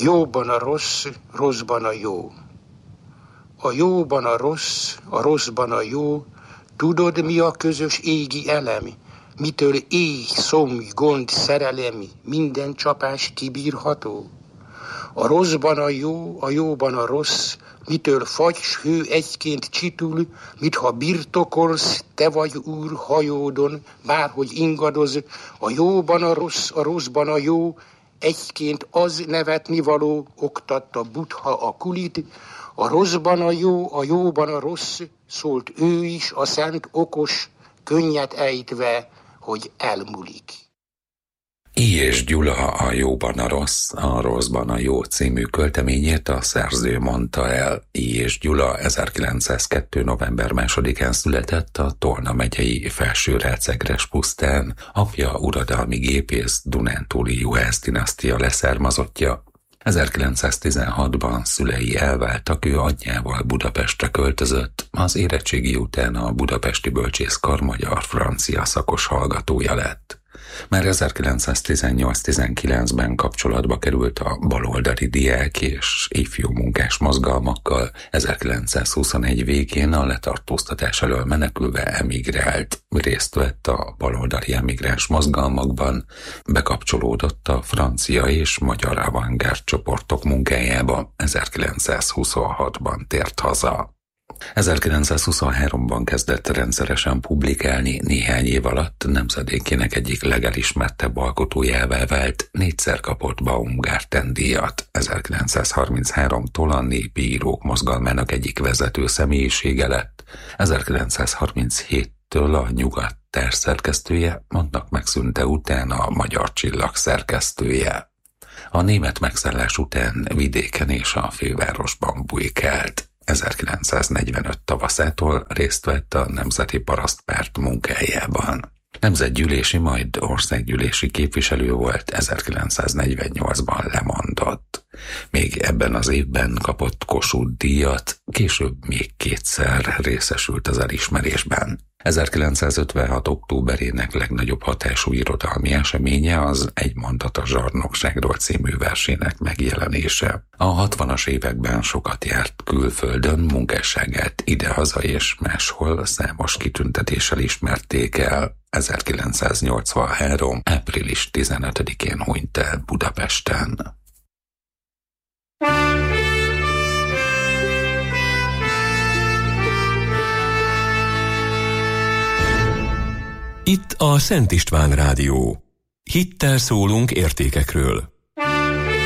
Jóban a rossz, rosszban a jó. A jóban a rossz, a rosszban a jó. Tudod, mi a közös égi elem? Mitől éj, szomj, gond, szerelem, minden csapás kibírható? A rosszban a jó, a jóban a rossz, mitől fagy, s hő egyként csitul, mitha birtokolsz, te vagy úr hajódon, bárhogy ingadoz, a jóban a rossz, a rosszban a jó, egyként az nevetnivaló, oktatta Buddha a kulit, a rosszban a jó, a jóban a rossz, szólt ő is, a szent okos, könnyet ejtve, hogy elmúlik. I. Gyula a Jóban a rossz, a rosszban a jó című költeményét a szerző mondta el. I. Gyula 1902. november 2-án született a Tolna megyei Felső-Rácegres pusztán, apja uradalmi gépész, dunántúli juhász dinasztia leszármazottja. 1916-ban szülei elváltak, ő anyjával Budapestre költözött, az érettségi után a Budapesti Bölcsészkar magyar-francia szakos hallgatója lett. Már 1918-19-ben kapcsolatba került a baloldali diák és ifjú munkás mozgalmakkal, 1921 végén a letartóztatás elől menekülve emigrált, részt vett a baloldali emigráns mozgalmakban, bekapcsolódott a francia és magyar avantgárd csoportok munkájába, 1926-ban tért haza. 1923-ban kezdett rendszeresen publikálni, néhány év alatt nemzedékének egyik legelismertebb alkotójává vált, 4-szer kapott Baumgarten-díjat. 1933-tól a népi írók mozgalmának egyik vezető személyisége lett, 1937-től a Nyugat társszerkesztője, annak megszűnte után a Magyar Csillag szerkesztője. A német megszállás után vidéken és a fővárosban bujkált. 1945 tavaszától részt vett a Nemzeti Parasztpárt munkájában. Nemzetgyűlési, majd országgyűlési képviselő volt, 1948-ban lemondott. Még ebben az évben kapott Kossuth-díjat, később még 2-szer részesült az elismerésben. 1956. októberének legnagyobb hatású irodalmi eseménye az Egy mondat a zsarnokságról című versének megjelenése. A 60-as években sokat járt külföldön, munkásságát idehaza és máshol számos kitüntetéssel ismerték el. 1983. április 15-én hunyt el Budapesten. Itt a Szent István Rádió. Hittel szólunk értékekről.